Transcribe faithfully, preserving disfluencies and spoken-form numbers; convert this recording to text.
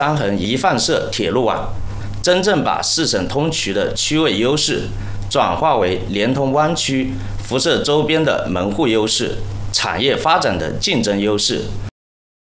单横一放射铁路网，真正把四省通衢的区位优势转化为连通湾区、辐射周边的门户优势、产业发展的竞争优势。